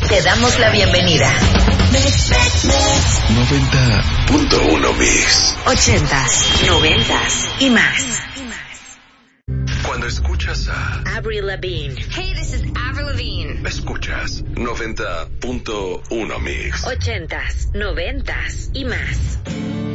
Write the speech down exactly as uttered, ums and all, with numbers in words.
Te damos la bienvenida. noventa punto uno Mix. Ochentas, noventas y más. Cuando escuchas a Avril Lavigne. Hey, this is Avril Lavigne. escuchas noventa punto uno Mix. Ochentas, noventas y más.